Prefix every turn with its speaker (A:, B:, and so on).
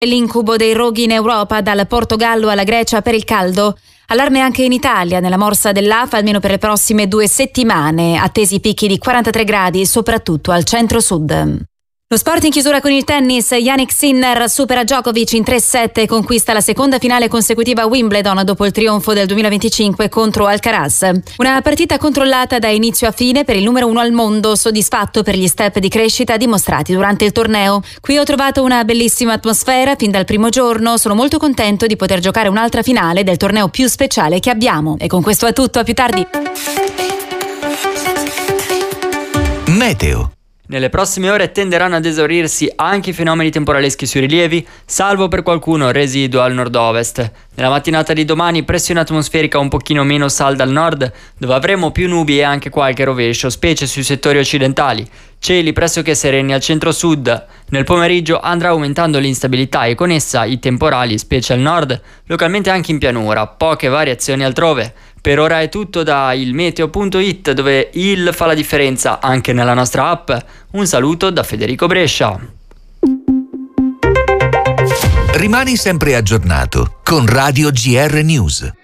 A: L'incubo dei roghi in Europa, dal Portogallo alla Grecia per il caldo. Allarme anche in Italia, nella morsa dell'AFA, almeno per le prossime 2 settimane. Attesi picchi di 43 gradi, soprattutto al centro-sud. Lo sport in chiusura con il tennis. Jannik Sinner supera Djokovic in 3-7 e conquista la seconda finale consecutiva a Wimbledon dopo il trionfo del 2025 contro Alcaraz. Una partita controllata da inizio a fine per il numero 1 al mondo, soddisfatto per gli step di crescita dimostrati durante il torneo. Qui ho trovato una bellissima atmosfera fin dal primo giorno, sono molto contento di poter giocare un'altra finale del torneo più speciale che abbiamo. E con questo è tutto, a più tardi.
B: Meteo.
C: Nelle prossime ore tenderanno ad esaurirsi anche i fenomeni temporaleschi sui rilievi, salvo per qualcuno residuo al nord-ovest. Nella mattinata di domani pressione atmosferica un pochino meno salda al nord, dove avremo più nubi e anche qualche rovescio, specie sui settori occidentali. Cieli pressoché sereni al centro-sud. Nel pomeriggio andrà aumentando l'instabilità e con essa i temporali, specie al nord, localmente anche in pianura, poche variazioni altrove. Per ora è tutto da ilmeteo.it, dove il fa la differenza anche nella nostra app. Un saluto da Federico Brescia.
B: Rimani sempre aggiornato con Radio GR News.